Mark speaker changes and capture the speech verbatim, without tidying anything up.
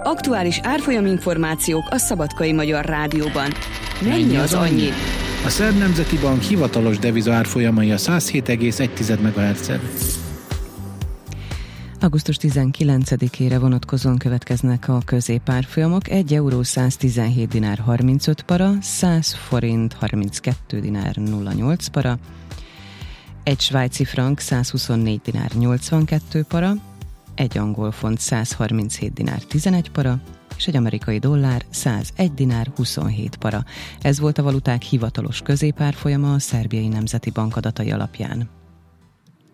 Speaker 1: Aktuális árfolyam információk a Szabadkai Magyar Rádióban. Mennyi az annyi?
Speaker 2: A Szerb Nemzeti Bank hivatalos deviza árfolyamai a száz hét egész egy megahertzen.
Speaker 3: augusztus tizenkilencedikére vonatkozóan következnek a középárfolyamok. egy euró száztizenhét dinár harmincöt para, száz forint harminckettő dinár nulla nyolc para, egy svájci frank százhuszonnégy dinár nyolcvankettő para, egy angol font száz harminchét dinár tizenegy para, és egy amerikai dollár százegy dinár huszonhét para. Ez volt a valuták hivatalos középárfolyama a Szerbiai Nemzeti Bank adatai alapján.